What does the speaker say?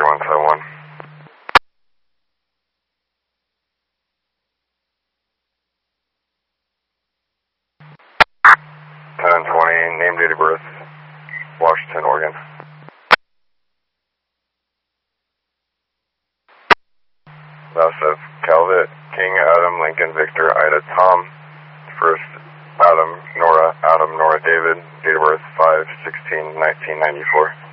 3171. 1020, name, date of birth, Washington, Oregon. Last of Calvet, King, Adam, Lincoln, Victor, Ida, Tom. First, Adam, Nora, David. Date of birth, 5/16/1994.